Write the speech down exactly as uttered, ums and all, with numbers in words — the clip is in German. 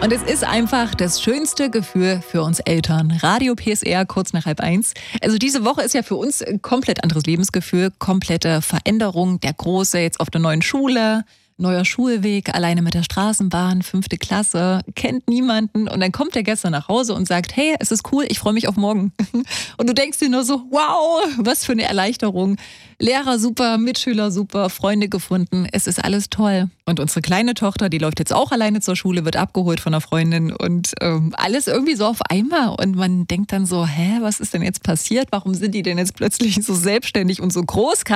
Und es ist einfach das schönste Gefühl für uns Eltern. Radio P S R, kurz nach halb eins. Also diese Woche ist ja für uns ein komplett anderes Lebensgefühl, komplette Veränderung. Der Große jetzt auf der neuen Schule, neuer Schulweg, alleine mit der Straßenbahn, fünfte Klasse, kennt niemanden. Und dann kommt er gestern nach Hause und sagt, hey, es ist cool, ich freue mich auf morgen. Und du denkst dir nur so, wow, was für eine Erleichterung. Lehrer super, Mitschüler super, Freunde gefunden, es ist alles toll. Und unsere kleine Tochter, die läuft jetzt auch alleine zur Schule, wird abgeholt von einer Freundin und ähm, alles irgendwie so auf einmal. Und man denkt dann so, hä, was ist denn jetzt passiert? Warum sind die denn jetzt plötzlich so selbstständig und so groß?